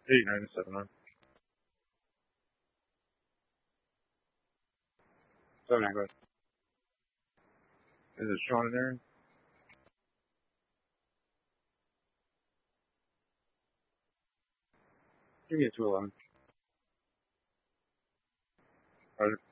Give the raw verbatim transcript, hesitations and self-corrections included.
eight nine seven nine. Seven nine, go ahead. Is it Sean in there? Give me a two eleven. Roger.